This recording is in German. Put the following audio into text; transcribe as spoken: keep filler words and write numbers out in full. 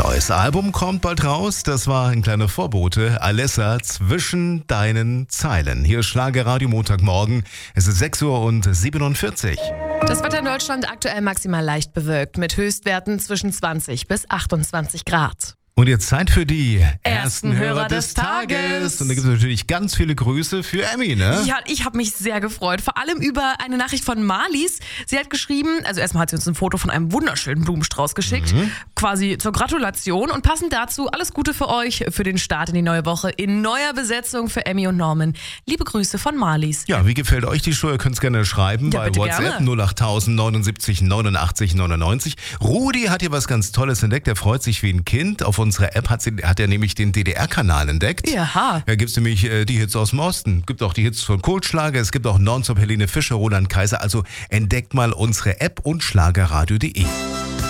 Neues Album kommt bald raus. Das war ein kleiner Vorbote. Alessa, zwischen deinen Zeilen. Hier ist Schlagerradio Montagmorgen. Es ist sechs Uhr siebenundvierzig. Das Wetter in Deutschland aktuell maximal leicht bewölkt mit Höchstwerten zwischen zwanzig bis achtundzwanzig Grad. Und jetzt Zeit für die ersten Hörer des Tages. Und da gibt es natürlich ganz viele Grüße für Emmy, ne? Ja, ich habe mich sehr gefreut. Vor allem über eine Nachricht von Marlies. Sie hat geschrieben, also erstmal hat sie uns ein Foto von einem wunderschönen Blumenstrauß geschickt. Mhm. Quasi zur Gratulation. Und passend dazu, alles Gute für euch, für den Start in die neue Woche. In neuer Besetzung für Emmy und Norman. Liebe Grüße von Marlies. Ja, wie gefällt euch die Show? Ihr könnt es gerne schreiben Ja, bei WhatsApp gerne. null acht neunundsiebzig neunundachtzig neunundneunzig. Rudi hat hier was ganz Tolles entdeckt. Er freut sich wie ein Kind. Auf unserer App hat, sie, hat er nämlich den D D R-Kanal entdeckt. Jaha. Da gibt es nämlich äh, die Hits aus dem Osten. Gibt auch die Hits von Kultschlager. Es gibt auch Nonstop Helene Fischer, Roland Kaiser. Also entdeckt mal unsere App und schlagerradio punkt de.